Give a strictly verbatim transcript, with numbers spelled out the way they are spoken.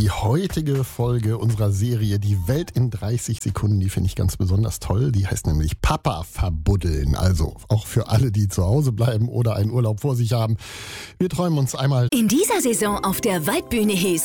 Die heutige Folge unserer Serie Die Welt in dreißig Sekunden, die finde ich ganz besonders toll. Die heißt nämlich Papa verbuddeln. Also auch für alle, die zu Hause bleiben oder einen Urlaub vor sich haben. Wir träumen uns einmal in dieser Saison auf der Waldbühne hieß